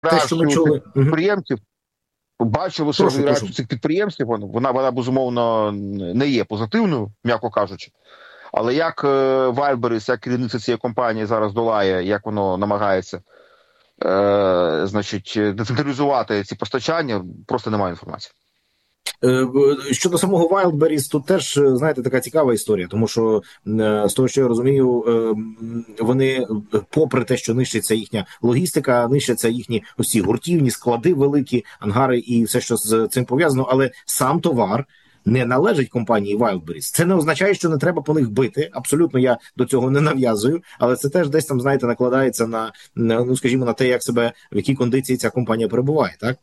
те, що ми реакцію чули. Угу. підприємців, бачили, що Прошу, прошу. реакція цих підприємців, вона безумовно не є позитивною, м'яко кажучи. Але як Вайлберіс, як керівниця цієї компанії зараз долає, як воно намагається значить, децентралізувати ці постачання, просто немає інформації. Щодо самого Wildberries, тут теж, знаєте, така цікава історія, тому що з того, що я розумію, вони, попри те, що нищиться їхня логістика, нищаться їхні усі гуртівні, склади великі, ангари і все, що з цим пов'язано, але сам товар не належить компанії Wildberries. Це не означає, що не треба по них бити. Абсолютно я до цього не нав'язую, але це теж десь там, знаєте, накладається ну скажімо, на те, як себе, в якій кондиції ця компанія перебуває, так?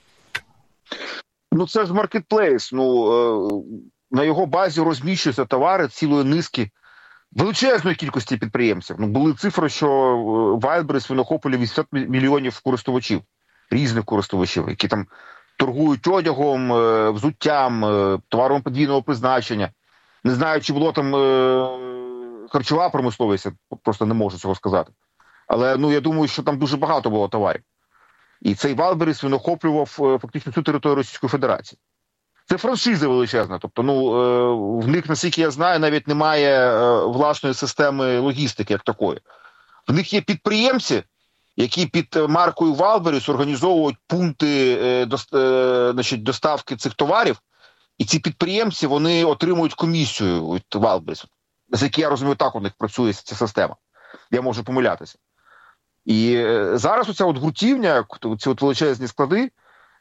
Ну, це ж маркетплейс. На його базі розміщуються товари цілої низки величезної кількості підприємців. Були цифри, що Wildberries охоплює 80 мільйонів користувачів, різних користувачів, які там торгують одягом, взуттям, товаром подвійного призначення. Не знаю, чи було там харчова промисловість, я просто не можу цього сказати. Але я думаю, що там дуже багато було товарів. І цей Валберіс, він охоплював фактично всю територію Російської Федерації. Це франшиза величезна. Тобто, в них, наскільки я знаю, навіть немає власної системи логістики як такої. В них є підприємці, які під маркою Валберіс організовують пункти доставки цих товарів. І ці підприємці, вони отримують комісію від Валберіс. За які, я розумію, так у них працює ця система. Я можу помилятися. І зараз оця гуртівня, ці величезні склади,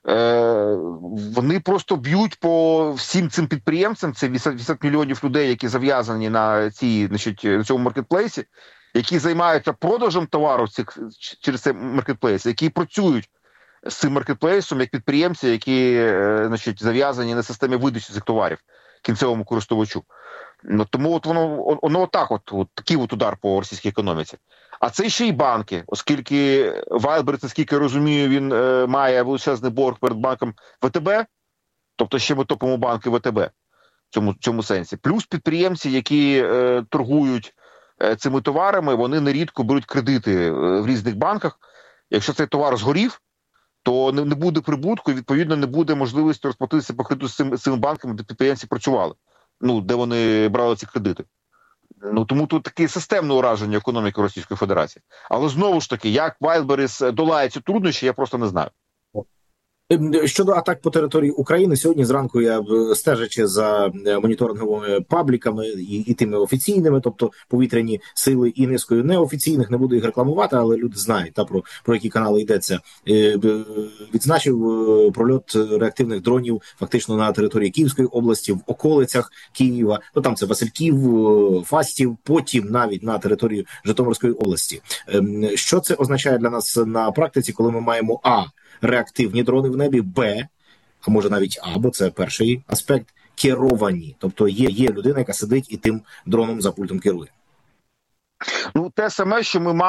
вони просто б'ють по всім цим підприємцям, це 80 мільйонів людей, які зав'язані на цьому маркетплейсі, які займаються продажем товару через цей маркетплейс, які працюють з цим маркетплейсом як підприємці, які зав'язані на системі видачі цих товарів кінцевому користувачу. Тому воно такий удар по російській економіці. А це ще й банки, оскільки Вайлберіс, наскільки я розумію, він має величезний борг перед банком ВТБ, тобто ще ми топимо банки ВТБ в цьому сенсі. Плюс підприємці, які торгують цими товарами, вони нерідко беруть кредити в різних банках. Якщо цей товар згорів, то не буде прибутку і, відповідно, не буде можливості розплатитися по кредиту з цими банками, де підприємці працювали, де вони брали ці кредити. Тому тут таке системне ураження економіки Російської Федерації. Але знову ж таки, як Вайлберіс долає ці труднощі, я просто не знаю. Щодо атак по території України, сьогодні зранку я, стежачи за моніторинговими пабліками і тими офіційними, тобто повітряні сили, і низкою неофіційних, не буду їх рекламувати, але люди знають, про які канали йдеться, відзначив прольот реактивних дронів фактично на території Київської області, в околицях Києва, там це Васильків, Фастів, потім навіть на території Житомирської області. Що це означає для нас на практиці, коли ми маємо реактивні дрони в небі, Б, а може навіть А, бо це перший аспект, керовані. Тобто є людина, яка сидить і тим дроном за пультом керує. Те саме, що ми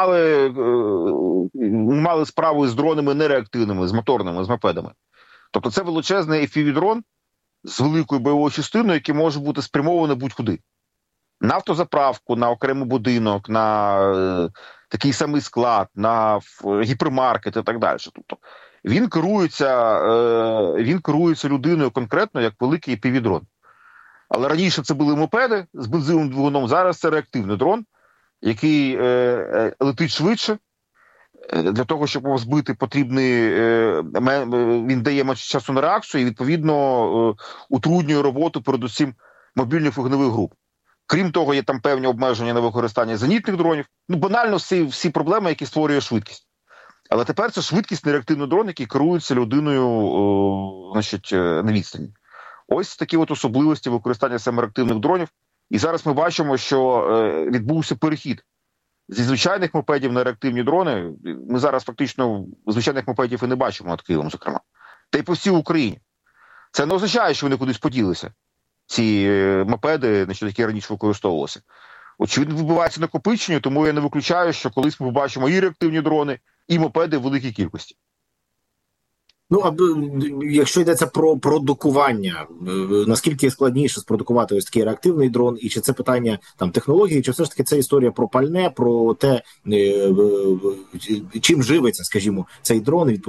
мали справу з дронами нереактивними, з моторними, з мопедами. Тобто це величезний FPV-дрон з великою бойовою частиною, який може бути спрямований будь-куди. На автозаправку, на окремий будинок, на такий самий склад, на гіпермаркет і так далі. Тобто він керується людиною конкретно як великий FPV-дрон. Але раніше це були мопеди з бензиновим двигуном, зараз це реактивний дрон, який летить швидше. Для того, щоб його збити, він дає менше часу на реакцію і, відповідно, утруднює роботу передусім мобільних вогневих груп. Крім того, є там певні обмеження на використання зенітних дронів. Банально всі проблеми, які створює швидкість. Але тепер це швидкісний реактивний дрон, який керується людиною на відстані. Ось такі особливості використання саме реактивних дронів. І зараз ми бачимо, що відбувся перехід зі звичайних мопедів на реактивні дрони. Ми зараз фактично звичайних мопедів і не бачимо над Києвом, зокрема. Та й по всій Україні. Це не означає, що вони кудись поділися, ці мопеди, які раніше використовувалися. Очевидно, відбувається накопичення, тому я не виключаю, що колись ми побачимо і реактивні дрони, і мопеди в великій кількості. Ну, а якщо йдеться про продукування, наскільки складніше спродукувати ось такий реактивний дрон, і чи це питання там технології, чи все ж таки це історія про пальне, про те, чим живиться, скажімо, цей дрон, і